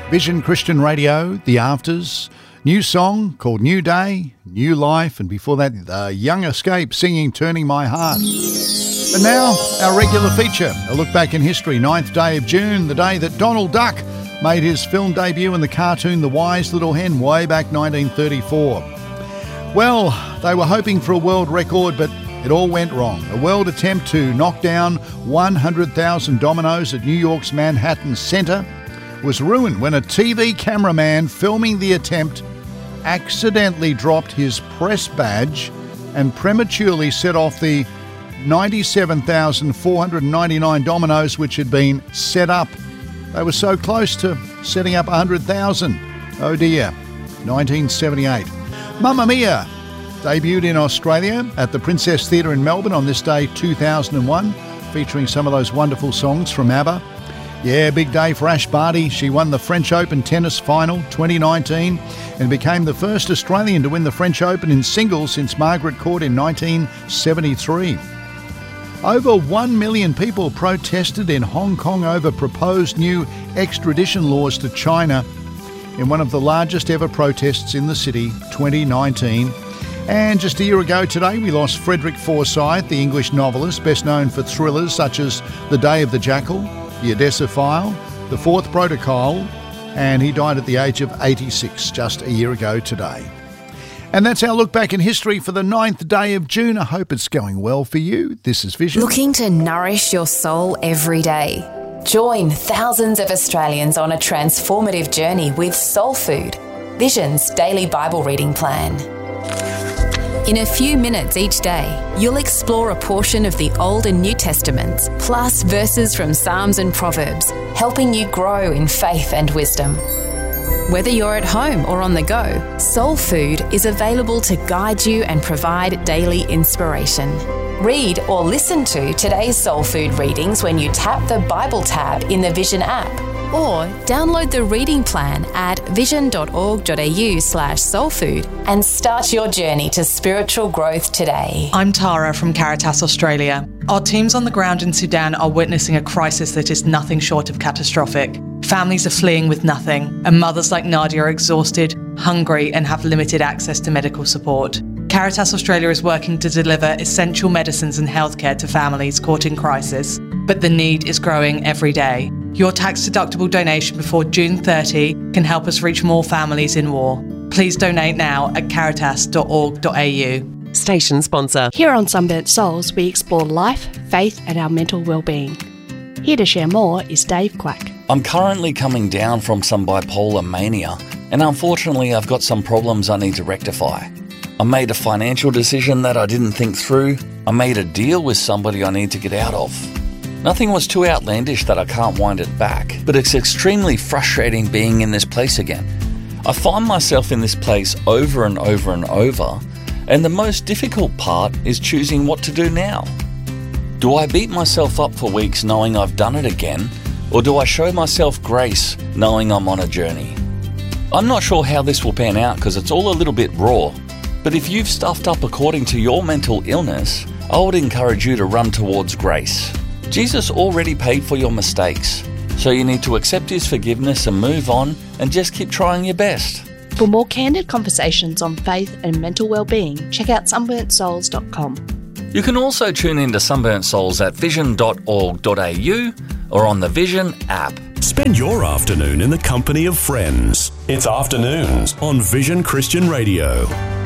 Vision Christian Radio, The Afters, new song called New Day, New Life, and before that, The Young Escape singing Turning My Heart. But now, our regular feature, a look back in history, 9th day of June, the day that Donald Duck made his film debut in the cartoon The Wise Little Hen way back 1934. Well, they were hoping for a world record, but it all went wrong. A world attempt to knock down 100,000 dominoes at New York's Manhattan Center was ruined when a TV cameraman filming the attempt accidentally dropped his press badge and prematurely set off the 97,499 dominoes which had been set up. They were so close to setting up 100,000. Oh dear. 1978. Mamma Mia debuted in Australia at the Princess Theatre in Melbourne on this day 2001, featuring some of those wonderful songs from ABBA. Yeah, big day for Ash Barty. She won the French Open tennis final 2019 and became the first Australian to win the French Open in singles since Margaret Court in 1973. Over 1 million people protested in Hong Kong over proposed new extradition laws to China in one of the largest ever protests in the city, 2019. And just a year ago today, we lost Frederick Forsyth, the English novelist, best known for thrillers such as The Day of the Jackal, The Odessa File, The Fourth Protocol, and he died at the age of 86 just a year ago today. And that's our look back in history for the 9th day of June. I hope it's going well for you. This is Vision. Looking to nourish your soul every day? Join thousands of Australians on a transformative journey with Soul Food, Vision's daily Bible reading plan. In a few minutes each day, you'll explore a portion of the Old and New Testaments, plus verses from Psalms and Proverbs, helping you grow in faith and wisdom. Whether you're at home or on the go, Soul Food is available to guide you and provide daily inspiration. Read or listen to today's Soul Food readings when you tap the Bible tab in the Vision app, or download the reading plan at vision.org.au/soulfood and start your journey to spiritual growth today. I'm Tara from Caritas Australia. Our teams on the ground in Sudan are witnessing a crisis that is nothing short of catastrophic. Families are fleeing with nothing, and mothers like Nadia are exhausted, hungry, and have limited access to medical support. Caritas Australia is working to deliver essential medicines and healthcare to families caught in crisis, but the need is growing every day. Your tax-deductible donation before June 30 can help us reach more families in war. Please donate now at caritas.org.au. Station sponsor. Here on Sunburnt Souls, we explore life, faith, and our mental well-being. Here to share more is Dave Clack. I'm currently coming down from some bipolar mania, and unfortunately I've got some problems I need to rectify. I made a financial decision that I didn't think through. I made a deal with somebody I need to get out of. Nothing was too outlandish that I can't wind it back, but it's extremely frustrating being in this place again. I find myself in this place over and over and over, and the most difficult part is choosing what to do now. Do I beat myself up for weeks knowing I've done it again, or do I show myself grace knowing I'm on a journey? I'm not sure how this will pan out because it's all a little bit raw, but if you've stuffed up according to your mental illness, I would encourage you to run towards grace. Jesus already paid for your mistakes, so you need to accept his forgiveness and move on and just keep trying your best. For more candid conversations on faith and mental well-being, check out sunburntsouls.com. You can also tune into Sunburnt Souls at vision.org.au or on the Vision app. Spend your afternoon in the company of friends. It's Afternoons on Vision Christian Radio.